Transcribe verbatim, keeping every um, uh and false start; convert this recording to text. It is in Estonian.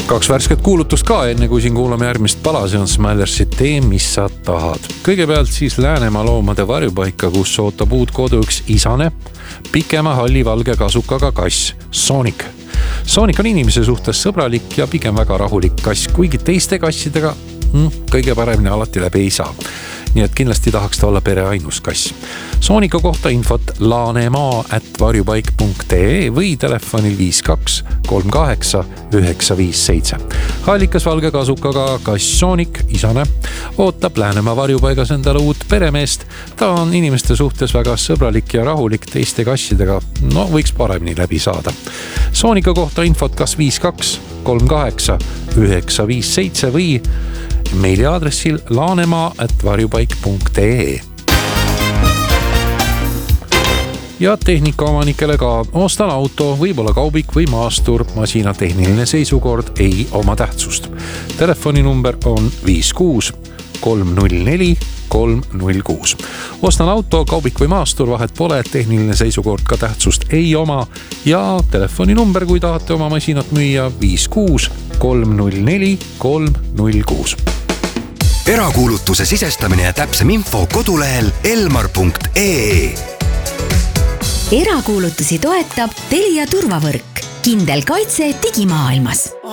Kaks värsket kuulutust ka enne, kui siin kuulame järgmist pala, see on Smellersi Tee, mis sa tahad. Kõigepealt siis Läänemaa loomade varjupaika, kus ootab uut kodu üks isane, pikema halli valge kasukaga kass, Sonic. Sonic on inimese suhtes sõbralik ja pigem väga rahulik kass, kuigi teiste kassidega mm, kõige paremini alati läbi ei saa. Nii et kindlasti tahaks ta olla pere ainus kass. Sooniku kohta infot laanemaa at varjupaik punkt ee või telefonil viis kaks kolm kaheksa üheksa viis seitse. Hallikas valge kasukaga kass Sonic, isane, ootab Läänemaa varjupaigas endale uut peremeest. Ta on inimeste suhtes väga sõbralik ja rahulik teiste kassidega. No võiks paremini läbi saada. Sooniku kohta infot kas viis kaks kolm kaheksa üheksa viis seitse või meiliaadressil laanemaa at varjupaik punkt ee. Ja tehnikaomanikele ka ostan auto, võib-olla kaubik või maastur, masina tehniline seisukord ei oma tähtsust. Telefoninumber on viis kuus kolm null neli kolm null kuus. Ostan auto, kaubik või maastur, vahet pole, tehniline seisukord ka tähtsust ei oma ja telefoninumber, kui tahate oma masinat müüa, viis kuus kolm null neli kolm null kuus. Erakuulutuse sisestamine ja täpsem info kodulehel elmar punkt ee. Erakuulutusi toetab Telia turvavõrk. Kindel kaitse digimaailmas.